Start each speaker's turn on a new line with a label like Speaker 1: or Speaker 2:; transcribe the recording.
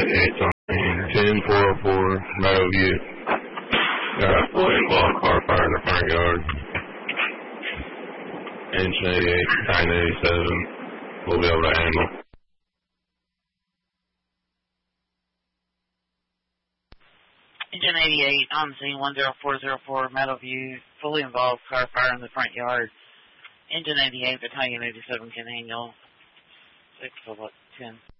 Speaker 1: 88 on 10404 Meadowview. Got a fully involved car fire in the front yard. Engine 88, Titan 87. We'll be able to handle.
Speaker 2: Engine 88 on scene 10404 Meadowview. Fully involved car fire in the front yard. Engine 88, Battalion 87 can handle. 6 10.